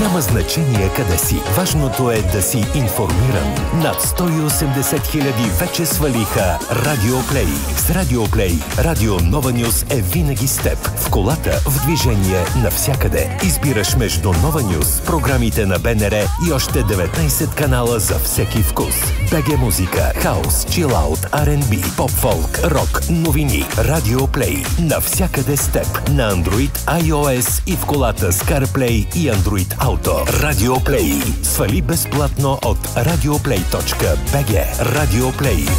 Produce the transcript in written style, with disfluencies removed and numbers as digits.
Няма значение къде си. Важното е да си информиран. Над 180 хиляди вече свалиха Радиоплей. С Радиоплей Радио Нова Нюс е винаги с теб. В колата, в движение, навсякъде. Избираш между Нова Нюс, програмите на БНР и още 19 канала за всеки вкус. БГ музика, хаус, чилаут, R&B, поп-фолк, рок, новини. Радиоплей. Навсякъде с теб. На Android, iOS и в колата с CarPlay и Android Auto. Радиоплей. Свали безплатно от radioplay.bg. Радиоплей.